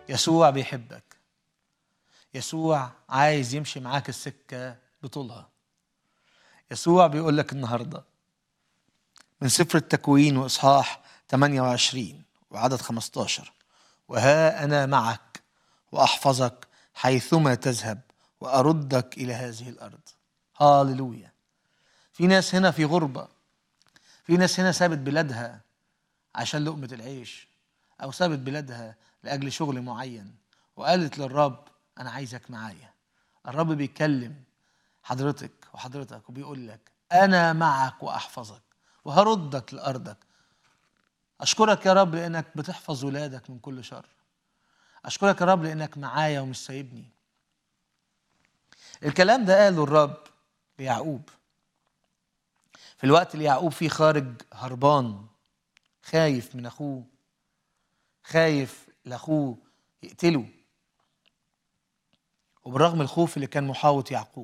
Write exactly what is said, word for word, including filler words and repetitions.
يسوع بيحبك. يسوع عايز يمشي معاك السكة بطولها. يسوع بيقول لك النهاردة من سفر التكوين وإصحاح ثمانية وعشرين وعدد خمسة عشر: وها أنا معك وأحفظك حيثما تذهب وأردك إلى هذه الأرض. هاللويا. في ناس هنا في غربة، في ناس هنا سابت بلادها عشان لقمة العيش، أو سابت بلادها لأجل شغل معين، وقالت للرب أنا عايزك معايا. الرب بيكلم حضرتك وحضرتك وبيقول لك أنا معك وأحفظك وهردك لأرضك. أشكرك يا رب لأنك بتحفظ ولادك من كل شر. أشكرك يا رب لأنك معايا ومش سايبني. الكلام ده قاله الرب ليعقوب في الوقت اللي يعقوب فيه خارج هربان، خايف من أخوه، خايف لأخوه يقتله. وبرغم الخوف اللي كان محاوط يعقوب